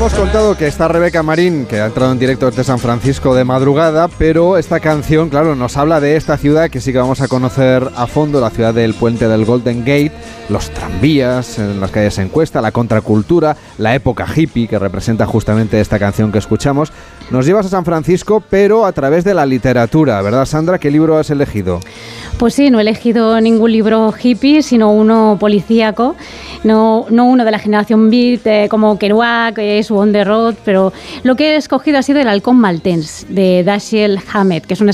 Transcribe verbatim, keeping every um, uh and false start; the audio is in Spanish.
hemos contado que está Rebeca Marín, que ha entrado en directo desde San Francisco de madrugada, pero esta canción, claro, nos habla de esta ciudad que sí que vamos a conocer a fondo, la ciudad del puente del Golden Gate, los tranvías en las calles en cuesta, la contracultura, la época hippie que representa justamente esta canción que escuchamos. Nos llevas a San Francisco, pero a través de la literatura, ¿verdad, Sandra? ¿Qué libro has elegido? Pues sí, no he elegido ningún libro hippie, sino uno policíaco, no, no uno de la generación beat eh, como Kerouac, que es On the Road, pero lo que he escogido ha sido El halcón maltés, de Dashiell Hammett, que es un